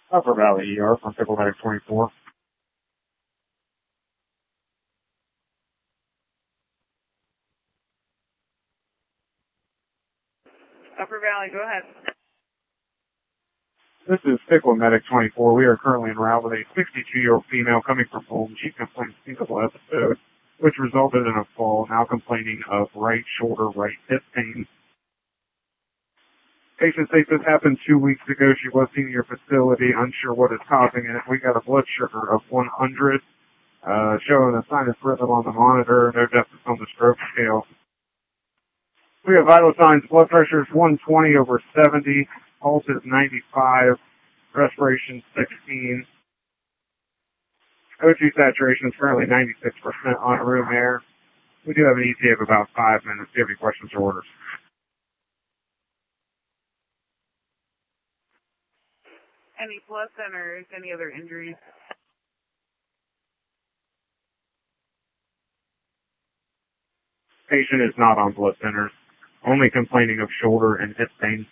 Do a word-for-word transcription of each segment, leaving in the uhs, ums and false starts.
Upper Valley E R from Pickle Medic twenty-four. Upper Valley, go ahead. This is Pickle Medic twenty-four. We are currently en route with a sixty-two-year-old female coming from home. She complained of single episode, which resulted in a fall, now complaining of right shoulder, right hip pain. Patient states this happened two weeks ago. She was seen in your facility, unsure what is causing it. We got a blood sugar of one hundred, uh, showing a sinus rhythm on the monitor, no deficits on the stroke scale. We have vital signs. Blood pressure is one twenty over seventy, pulse is ninety-five, respiration sixteen. O two saturation is currently ninety-six percent on room air. We do have an E T A of about five minutes. Do you have any questions or orders? Any blood centers, any other injuries? Patient is not on blood thinners, only complaining of shoulder and hip pain.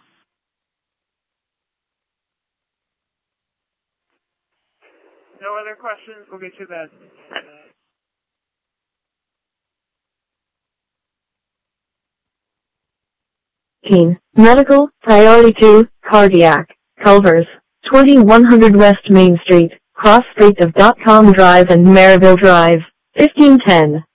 No other questions? We'll get you that. Keene, Medical, Priority two, Cardiac, Culvers, twenty-one hundred West Main Street, cross street of .com Drive and Maryville Drive, fifteen ten.